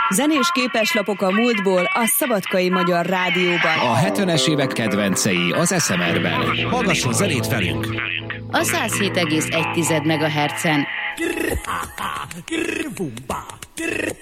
Zenés képeslapok a múltból a Szabadkai Magyar Rádióban. A 70-es évek kedvencei az SMR-ben. Hallgasson zenét velünk! A 107,1 MHz-en.